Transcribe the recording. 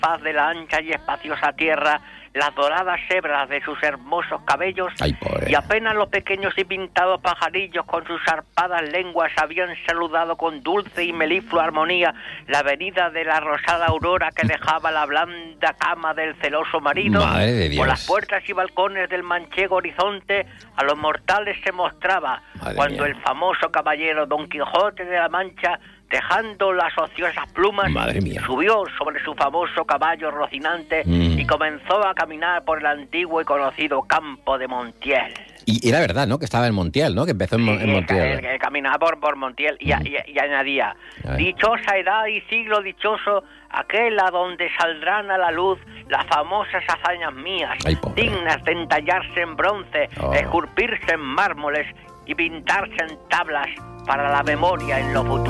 faz de la ancha y espaciosa tierra las doradas hebras de sus hermosos cabellos. Ay, pobre. Y apenas los pequeños y pintados pajarillos con sus zarpadas lenguas habían saludado con dulce y meliflua armonía la venida de la rosada aurora que dejaba la blanda cama del celoso marido. Madre de Dios. Por las puertas y balcones del manchego horizonte a los mortales se mostraba, Madre cuando mía. el famoso caballero Don Quijote de la Mancha, dejando las ociosas plumas, Madre mía. subió sobre su famoso caballo rocinante y comenzó a caminar por el antiguo y conocido campo de Montiel. Y era verdad, ¿no? Que estaba en Montiel, ¿no? Que empezó en Montiel. Él caminaba por Montiel y añadía: A ver. dichosa edad y siglo dichoso aquel a donde saldrán a la luz las famosas hazañas mías, Ay, pobre. dignas de entallarse en bronce, Oh. esculpirse en mármoles y pintarse en tablas para la memoria en lo futuro.